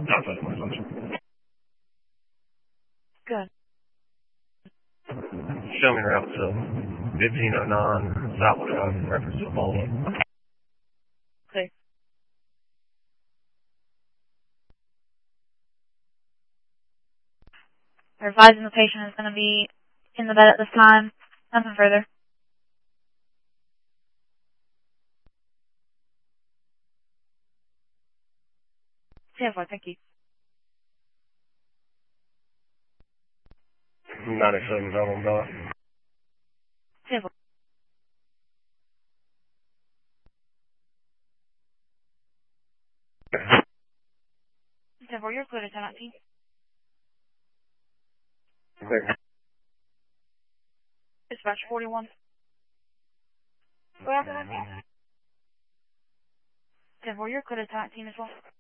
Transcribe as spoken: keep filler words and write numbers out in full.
outside of my function. Good. Show me route to fifteen oh nine South Drive in reference to the following. Okay. We're advising the patient is going to be in the bed at this time. Nothing further. ten four, thank you. ninety-seven on dot. ten four. ten four, you're clear to ten nineteen. Dispatch forty-one. Go after that. ten four, you're clear to ten nineteen as well.